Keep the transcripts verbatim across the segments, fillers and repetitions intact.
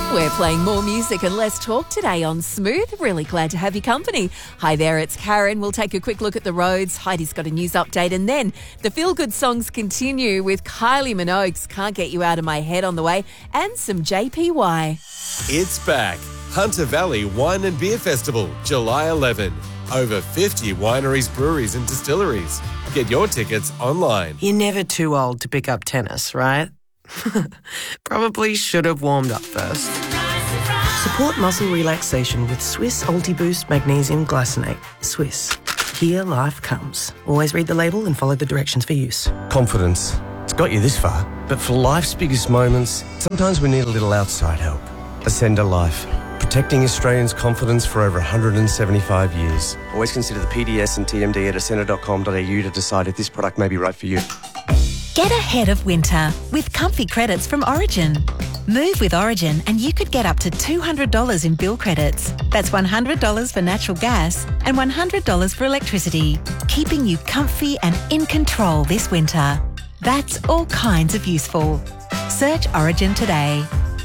We're playing more music and less talk today on Smooth. Really glad to have your company. Hi there, it's Karen. We'll take a quick look at the roads. Heidi's got a news update, and then the feel-good songs continue with Kylie Minogue's Can't Get You Out of My Head on the way, and some J P Y. It's back. Hunter Valley Wine and Beer Festival, July eleventh. Over fifty wineries, breweries and distilleries. Get your tickets online. You're never too old to pick up tennis, right? Probably should have warmed up first. Support muscle relaxation with Swiss Ultiboost Magnesium Glycinate. Swiss. Here life comes. Always read the label and follow the directions for use. Confidence. It's got you this far. But for life's biggest moments, sometimes we need a little outside help. Ascender Life. Protecting Australians' confidence for over one hundred seventy-five years. Always consider the P D S and T M D at ascender dot com dot a u to decide if this product may be right for you. Get ahead of winter with comfy credits from Origin. Move with Origin and you could get up to two hundred dollars in bill credits. That's one hundred dollars for natural gas and one hundred dollars for electricity, keeping you comfy and in control this winter. That's all kinds of useful. Search Origin today.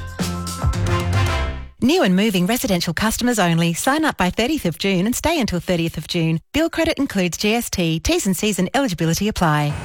New and moving residential customers only. Sign up by thirtieth of June and stay until thirtieth of June. Bill credit includes G S T. T's and C's and eligibility apply.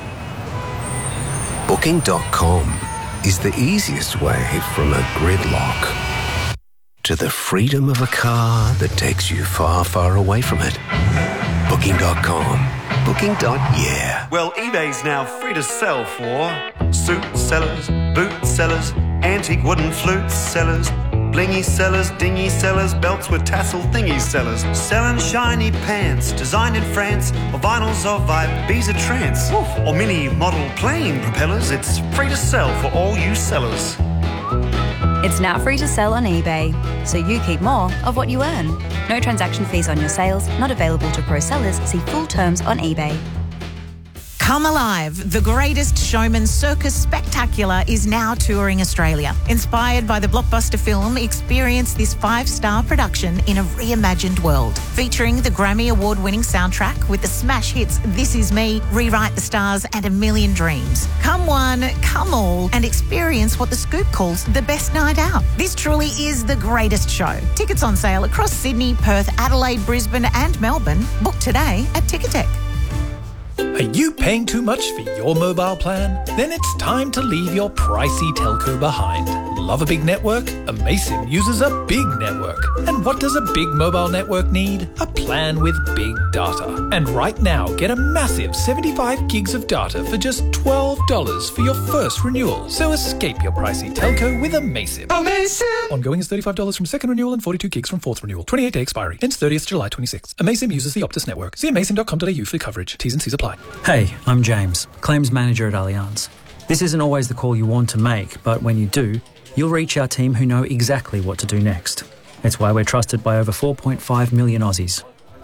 Booking dot com is the easiest way from a gridlock to the freedom of a car that takes you far, far away from it. Booking dot com. Booking. Yeah. Well, eBay's now free to sell for suit sellers, boot sellers, antique wooden flute sellers, blingy sellers, dingy sellers, belts with tassel thingy sellers, selling shiny pants, designed in France, or vinyls of Ibiza trance, or mini model plane propellers. It's free to sell for all you sellers. It's now free to sell on eBay, so you keep more of what you earn. No transaction fees on your sales, not available to pro sellers. See full terms on eBay. Come Alive, the Greatest Showman Circus Spectacular is now touring Australia. Inspired by the blockbuster film, experience this five-star production in a reimagined world. Featuring the Grammy Award-winning soundtrack with the smash hits This Is Me, Rewrite the Stars and A Million Dreams. Come one, come all, and experience what The Scoop calls the best night out. This truly is the greatest show. Tickets on sale across Sydney, Perth, Adelaide, Brisbane and Melbourne. Book today at Ticketek. Are you paying too much for your mobile plan? Then it's time to leave your pricey telco behind. Love a big network? Amaysim uses a big network. And what does a big mobile network need? A plan with big data. And right now, get a massive seventy-five gigs of data for just twelve dollars for your first renewal. So escape your pricey telco with Amaysim. Amaysim! Ongoing is thirty-five dollars from second renewal and forty-two gigs from fourth renewal. twenty-eight day expiry. Ends thirtieth July twenty-sixth. Amaysim uses the Optus network. See amaysim dot com dot a u for coverage. T's and C's apply. Hey, I'm James, Claims Manager at Allianz. This isn't always the call you want to make, but when you do, you'll reach our team who know exactly what to do next. It's why we're trusted by over four point five million Aussies.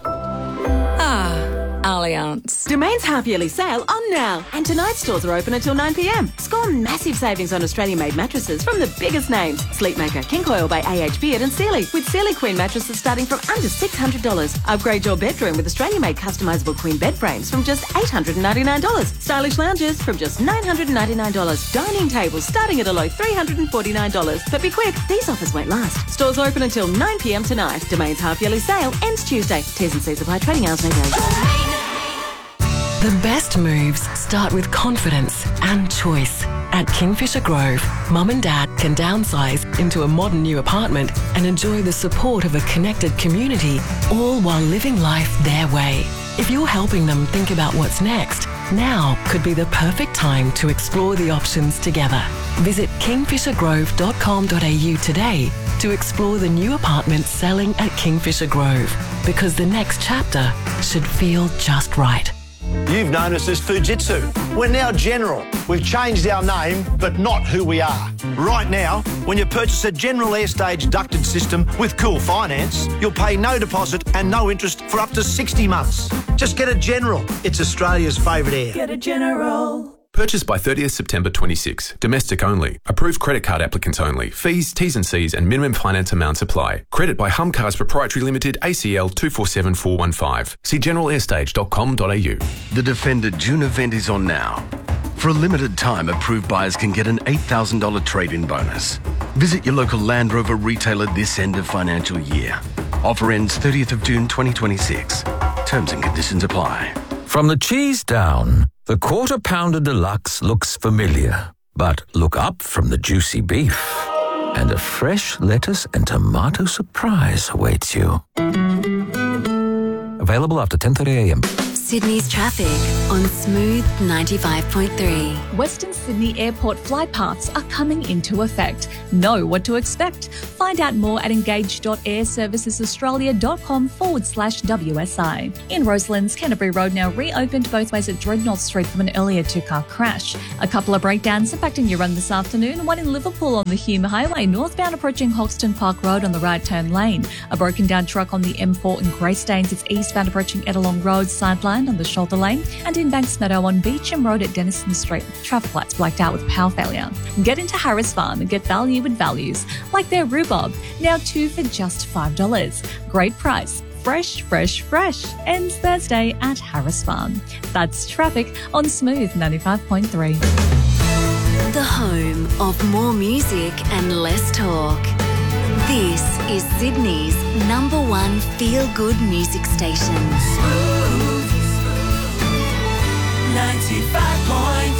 Ah, Allianz. Domain's half-yearly sale on now. And tonight's stores are open until nine p m. Score massive savings on Australian-made mattresses from the biggest names. Sleepmaker, King Coil by A H Beard and Sealy. With Sealy Queen mattresses starting from under six hundred dollars. Upgrade your bedroom with Australian-made customisable queen bed frames from just eight hundred ninety-nine dollars. Stylish lounges from just nine hundred ninety-nine dollars. Dining tables starting at a low three hundred forty-nine dollars. But be quick, these offers won't last. Stores open until nine p m tonight. Domain's half-yearly sale ends Tuesday. T's and C's apply. Trading hours may vary. The best moves start with confidence and choice. At Kingfisher Grove, Mum and Dad can downsize into a modern new apartment and enjoy the support of a connected community, all while living life their way. If you're helping them think about what's next, now could be the perfect time to explore the options together. Visit kingfisher grove dot com dot a u today to explore the new apartments selling at Kingfisher Grove, because the next chapter should feel just right. You've known us as Fujitsu. We're now General. We've changed our name, but not who we are. Right now, when you purchase a General Airstage ducted system with Cool Finance, you'll pay no deposit and no interest for up to sixty months. Just get a General. It's Australia's favourite air. Get a General. Purchased by thirtieth September twenty-six. Domestic only. Approved credit card applicants only. Fees, T's and C's and minimum finance amounts apply. Credit by Humcars Proprietary Limited, A C L two four seven four one five. See general airstage dot com dot a u. The Defender June event is on now. For a limited time, approved buyers can get an eight thousand dollars trade-in bonus. Visit your local Land Rover retailer this end of financial year. Offer ends thirtieth of June twenty twenty-six. Terms and conditions apply. From the cheese down, the Quarter Pounder Deluxe looks familiar. But look up from the juicy beef, and a fresh lettuce and tomato surprise awaits you. Available after ten thirty a m. Sydney's traffic on Smooth ninety-five point three. Western Sydney Airport flight paths are coming into effect. Know what to expect. Find out more at engage.airservicesaustralia.com forward slash WSI. In Roselands, Canterbury Road now reopened both ways at Dreadnought Street from an earlier two-car crash. A couple of breakdowns impacting your run this afternoon. One in Liverpool on the Hume Highway, northbound approaching Hoxton Park Road on the right turn lane. A broken down truck on the M four in Greystanes. It's eastbound approaching Edelong Road sideline on the shoulder lane, and in Banks Meadow on Beecham Road at Denison Street. Traffic lights blacked out with power failure. Get into Harris Farm and get value with values, like their rhubarb, now two for just five dollars. Great price. Fresh, fresh, fresh. Ends Thursday at Harris Farm. That's traffic on Smooth ninety-five point three. The home of more music and less talk. This is Sydney's number one feel-good music station. ninety-five point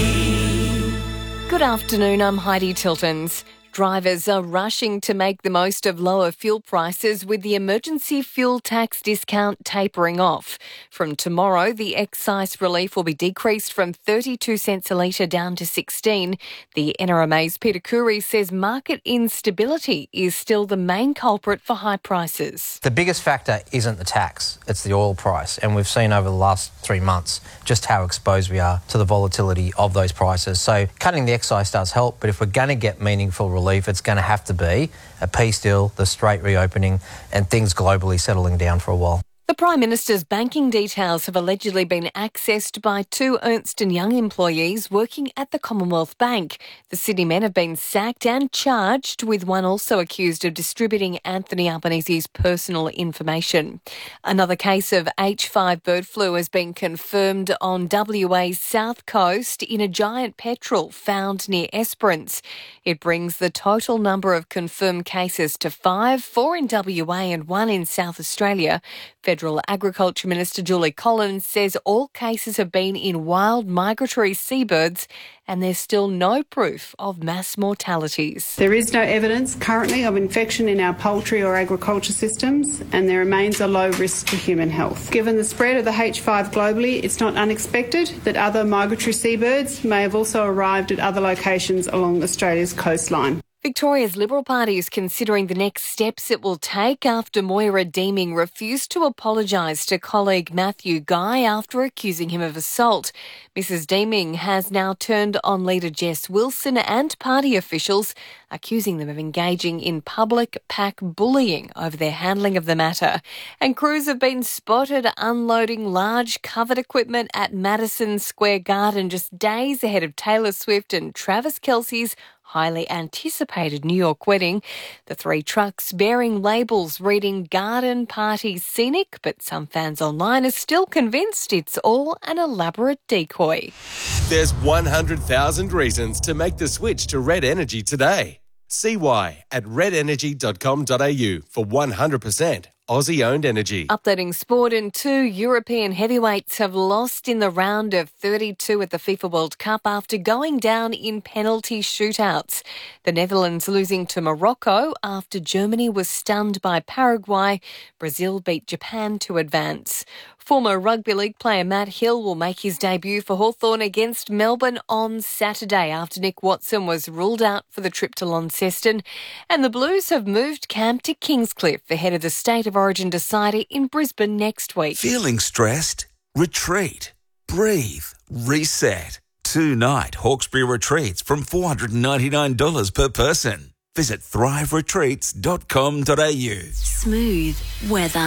three. Good afternoon, I'm Heidi Tiltons. Drivers are rushing to make the most of lower fuel prices with the emergency fuel tax discount tapering off. From tomorrow, the excise relief will be decreased from thirty-two cents a litre down to sixteen. The N R M A's Peter Coorey says market instability is still the main culprit for high prices. The biggest factor isn't the tax, it's the oil price. And we've seen over the last three months just how exposed we are to the volatility of those prices. So cutting the excise does help, but if we're going to get meaningful relief, it's going to have to be a peace deal, the straight reopening, and things globally settling down for a while. The Prime Minister's banking details have allegedly been accessed by two Ernst and Young employees working at the Commonwealth Bank. The Sydney men have been sacked and charged, with one also accused of distributing Anthony Albanese's personal information. Another case of H five bird flu has been confirmed on W A's south coast in a giant petrel found near Esperance. It brings the total number of confirmed cases to five, four in W A and one in South Australia. Federal Agriculture Minister Julie Collins says all cases have been in wild migratory seabirds and there's still no proof of mass mortalities. There is no evidence currently of infection in our poultry or agriculture systems, and there remains a low risk to human health. Given the spread of the H five globally, it's not unexpected that other migratory seabirds may have also arrived at other locations along Australia's coastline. Victoria's Liberal Party is considering the next steps it will take after Moira Deeming refused to apologise to colleague Matthew Guy after accusing him of assault. Missus Deeming has now turned on leader Jess Wilson and party officials, accusing them of engaging in public pack bullying over their handling of the matter. And crews have been spotted unloading large covered equipment at Madison Square Garden just days ahead of Taylor Swift and Travis Kelce's highly anticipated New York wedding. The three trucks bearing labels reading Garden Party Scenic, but some fans online are still convinced it's all an elaborate decoy. There's one hundred thousand reasons to make the switch to Red Energy today. See why at red energy dot com dot a u for one hundred percent Aussie-owned energy. Updating sport, and two European heavyweights have lost in the round of thirty-two at the FIFA World Cup after going down in penalty shootouts. The Netherlands losing to Morocco after Germany was stunned by Paraguay. Brazil beat Japan to advance. Former rugby league player Matt Hill will make his debut for Hawthorn against Melbourne on Saturday after Nick Watson was ruled out for the trip to Launceston. And the Blues have moved camp to Kingscliff ahead of the State of Origin decider in Brisbane next week. Feeling stressed? Retreat. Breathe. Reset. Two-night Hawkesbury retreats from four hundred ninety-nine dollars per person. Visit thrive retreats dot com dot a u. Smooth weather.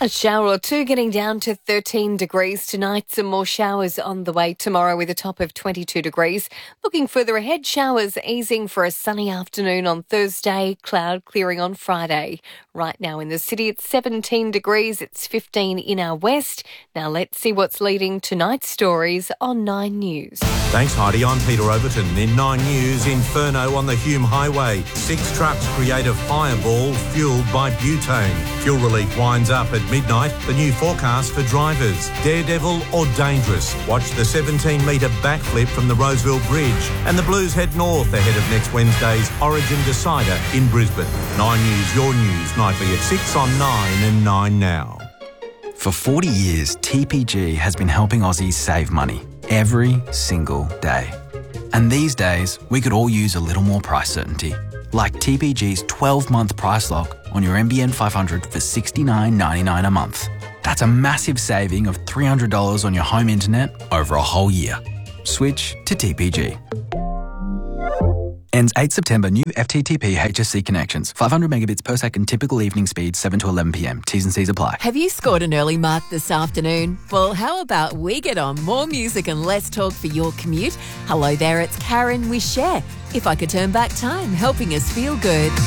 A shower or two, getting down to thirteen degrees tonight. Some more showers on the way tomorrow with a top of twenty-two degrees. Looking further ahead, showers easing for a sunny afternoon on Thursday, cloud clearing on Friday. Right now in the city, it's seventeen degrees. It's fifteen in our west. Now let's see what's leading tonight's stories on Nine News. Thanks, Heidi. I'm Peter Overton. In Nine News, Inferno on the Hume Highway. Six trucks create a fireball fuelled by butane. Fuel relief winds up at midnight. The new forecast for drivers. Daredevil or dangerous? Watch the seventeen metre backflip from the Roseville Bridge. And the Blues head north ahead of next Wednesday's Origin Decider in Brisbane. Nine News, your news, nightly at six on nine and nine now. For forty years, T P G has been helping Aussies save money every single day. And these days, we could all use a little more price certainty. Like T P G's twelve-month price lock on your N B N five hundred for sixty-nine ninety-nine a month. That's a massive saving of three hundred dollars on your home internet over a whole year. Switch to T P G. Ends eighth September. New F T T P H S C connections. five hundred megabits per second. Typical evening speed seven to eleven p m. T's and C's apply. Have you scored an early mark this afternoon? Well, how about we get on more music and less talk for your commute? Hello there, it's Karen with Share. If I could turn back time, helping us feel good.